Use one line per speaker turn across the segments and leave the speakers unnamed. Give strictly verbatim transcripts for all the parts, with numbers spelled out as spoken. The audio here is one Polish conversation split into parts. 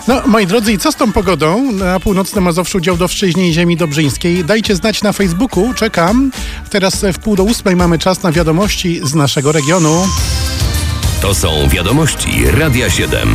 No, moi drodzy, i co z tą pogodą na północnym Mazowszu, Działdowszczyźnie i ziemi dobrzyńskiej? Dajcie znać na Facebooku, czekam. Teraz w pół do ósmej mamy czas na wiadomości z naszego regionu.
To są wiadomości Radia siedem.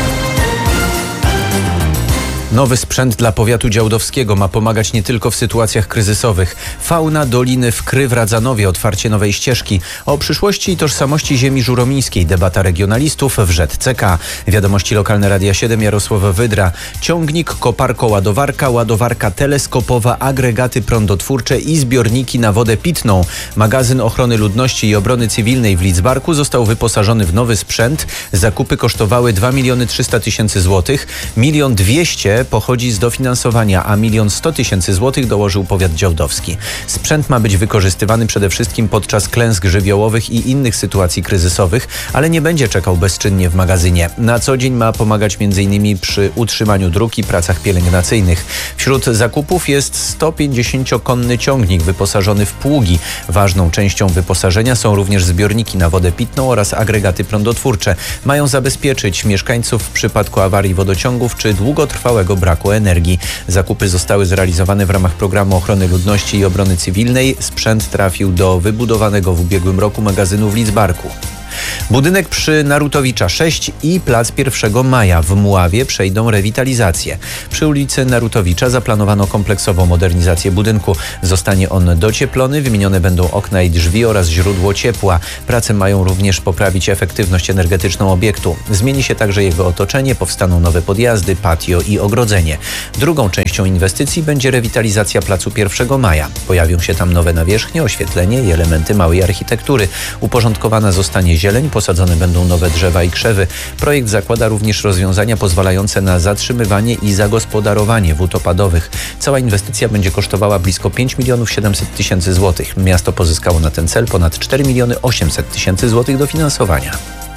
Nowy sprzęt dla powiatu działdowskiego ma pomagać nie tylko w sytuacjach kryzysowych. Fauna Doliny Wkry w Radzanowie, otwarcie nowej ścieżki. O przyszłości i tożsamości ziemi żuromińskiej debata regionalistów w Rzet C K. Wiadomości lokalne Radia siedem, Jarosław Wydra. Ciągnik, koparko-ładowarka, ładowarka teleskopowa, agregaty prądotwórcze i zbiorniki na wodę pitną. Magazyn Ochrony Ludności i Obrony Cywilnej w Lidzbarku został wyposażony w nowy sprzęt. Zakupy kosztowały dwa miliony trzysta tysięcy złotych. Milion dwieście pochodzi z dofinansowania, a milion sto tysięcy złotych dołożył powiat działdowski. Sprzęt ma być wykorzystywany przede wszystkim podczas klęsk żywiołowych i innych sytuacji kryzysowych, ale nie będzie czekał bezczynnie w magazynie. Na co dzień ma pomagać m in przy utrzymaniu dróg i pracach pielęgnacyjnych. Wśród zakupów jest sto pięćdziesięciokonny ciągnik wyposażony w pługi. Ważną częścią wyposażenia są również zbiorniki na wodę pitną oraz agregaty prądotwórcze. Mają zabezpieczyć mieszkańców w przypadku awarii wodociągów czy długotrwałego braku energii. Zakupy zostały zrealizowane w ramach programu Ochrony Ludności i Obrony Cywilnej. Sprzęt trafił do wybudowanego w ubiegłym roku magazynu w Lidzbarku. Budynek przy Narutowicza sześć i plac pierwszego maja w Mławie przejdą rewitalizację. Przy ulicy Narutowicza zaplanowano kompleksową modernizację budynku. Zostanie on docieplony, wymienione będą okna i drzwi oraz źródło ciepła. Prace mają również poprawić efektywność energetyczną obiektu. Zmieni się także jego otoczenie, powstaną nowe podjazdy, patio i ogrodzenie. Drugą częścią inwestycji będzie rewitalizacja placu pierwszego maja. Pojawią się tam nowe nawierzchnie, oświetlenie i elementy małej architektury. Uporządkowana zostanie zieleń, posadzone będą nowe drzewa i krzewy. Projekt zakłada również rozwiązania pozwalające na zatrzymywanie i zagospodarowanie wód opadowych. Cała inwestycja będzie kosztowała blisko pięć milionów siedemset tysięcy złotych. Miasto pozyskało na ten cel ponad cztery miliony osiemset tysięcy złotych dofinansowania.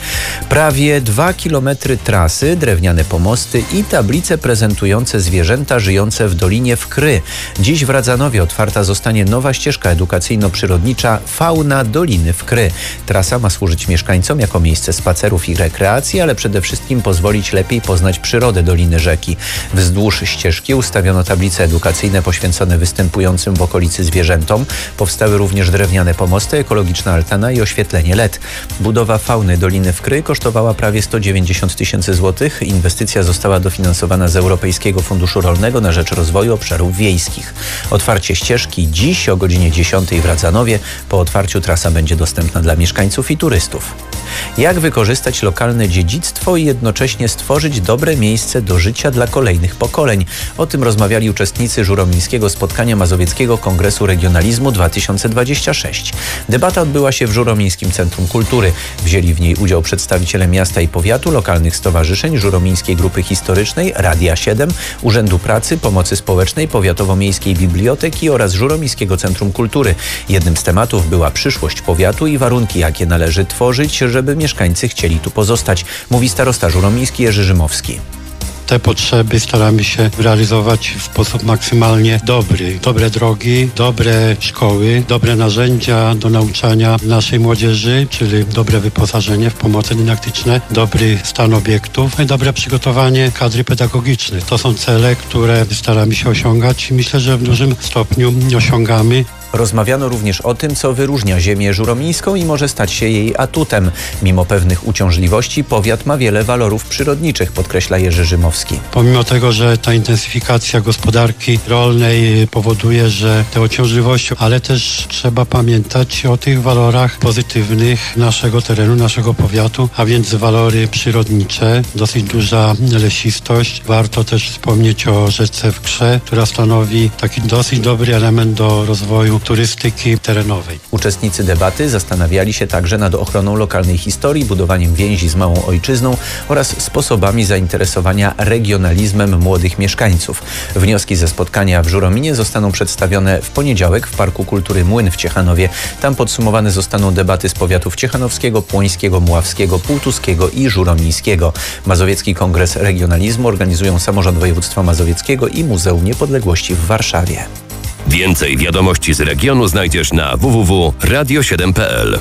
Prawie dwa kilometry trasy, drewniane pomosty i tablice prezentujące zwierzęta żyjące w Dolinie Wkry. Dziś w Radzanowie otwarta zostanie nowa ścieżka edukacyjno-przyrodnicza Fauna Doliny Wkry. Trasa ma służyć mieszkańcom jako miejsce spacerów i rekreacji, ale przede wszystkim pozwolić lepiej poznać przyrodę Doliny Rzeki. Wzdłuż ścieżki ustawiono tablice edukacyjne poświęcone występującym w okolicy zwierzętom. Powstały również drewniane pomosty, ekologiczna altana i oświetlenie L E D. Budowa Fauny Doliny Wkry kosztowała prawie sto dziewięćdziesiąt tysięcy złotych. Inwestycja została dofinansowana z Europejskiego Funduszu Rolnego na rzecz Rozwoju Obszarów Wiejskich. Otwarcie ścieżki dziś o godzinie dziesiątej w Radzanowie. Po otwarciu trasa będzie dostępna dla mieszkańców i turystów. Jak wykorzystać lokalne dziedzictwo i jednocześnie stworzyć dobre miejsce do życia dla kolejnych pokoleń? O tym rozmawiali uczestnicy żuromińskiego spotkania Mazowieckiego Kongresu Regionalizmu dwa tysiące dwudziestego szóstego. Debata odbyła się w Żuromińskim Centrum Kultury. Wzięli w niej udział przedstawiciele miasta i powiatu, lokalnych stowarzyszeń, Żuromińskiej Grupy Historycznej, Radia siedem, Urzędu Pracy, Pomocy Społecznej, Powiatowo-Miejskiej Biblioteki oraz Żuromińskiego Centrum Kultury. Jednym z tematów była przyszłość powiatu i warunki, jakie należy tworzyć, żeby mieszkańcy chcieli tu pozostać, mówi starosta żuromiński Jerzy Rzymowski.
Te potrzeby staramy się realizować w sposób maksymalnie dobry. Dobre drogi, dobre szkoły, dobre narzędzia do nauczania naszej młodzieży, czyli dobre wyposażenie w pomoce dydaktyczne, dobry stan obiektów i dobre przygotowanie kadry pedagogicznej. To są cele, które staramy się osiągać i myślę, że w dużym stopniu osiągamy.
Rozmawiano również o tym, co wyróżnia ziemię żuromińską i może stać się jej atutem. Mimo pewnych uciążliwości powiat ma wiele walorów przyrodniczych, podkreśla Jerzy Rzymowski.
Pomimo tego, że ta intensyfikacja gospodarki rolnej powoduje, że te uciążliwości, ale też trzeba pamiętać o tych walorach pozytywnych naszego terenu, naszego powiatu, a więc walory przyrodnicze, dosyć duża lesistość. Warto też wspomnieć o rzece Wkrze, która stanowi taki dosyć dobry element do rozwoju turystyki terenowej.
Uczestnicy debaty zastanawiali się także nad ochroną lokalnej historii, budowaniem więzi z małą ojczyzną oraz sposobami zainteresowania regionalizmem młodych mieszkańców. Wnioski ze spotkania w Żurominie zostaną przedstawione w poniedziałek w Parku Kultury Młyn w Ciechanowie. Tam podsumowane zostaną debaty z powiatów ciechanowskiego, płońskiego, mławskiego, półtuskiego i żuromińskiego. Mazowiecki Kongres Regionalizmu organizują Samorząd Województwa Mazowieckiego i Muzeum Niepodległości w Warszawie.
Więcej wiadomości z regionu znajdziesz na w w w kropka radio siedem kropka p l.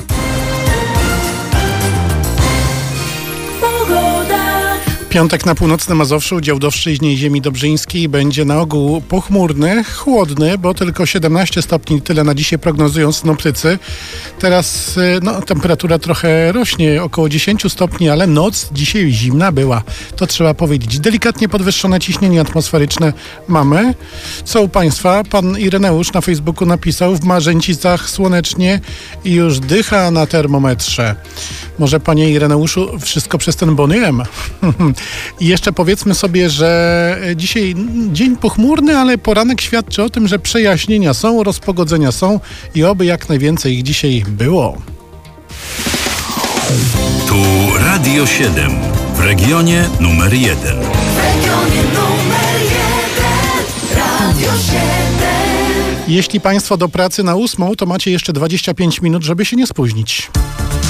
Piątek na północnym Mazowszu, dział Dowszczyźnie i ziemi dobrzyńskiej będzie na ogół pochmurny, chłodny, bo tylko siedemnaście stopni, tyle na dzisiaj prognozują synoptycy. Teraz no, temperatura trochę rośnie, około dziesięć stopni, ale noc dzisiaj zimna była. To trzeba powiedzieć. Delikatnie podwyższone ciśnienie atmosferyczne mamy. Co u Państwa? Pan Ireneusz na Facebooku napisał: w Marzęcicach słonecznie i już dycha na termometrze. Może, panie Ireneuszu, wszystko przez ten Boniem? I jeszcze powiedzmy sobie, że dzisiaj dzień pochmurny, ale poranek świadczy o tym, że przejaśnienia są, rozpogodzenia są i oby jak najwięcej ich dzisiaj było.
Tu Radio siedem, w regionie numer jeden.
W regionie numer jeden, Radio siedem.
Jeśli Państwo do pracy na ósmą, to macie jeszcze dwadzieścia pięć minut, żeby się nie spóźnić.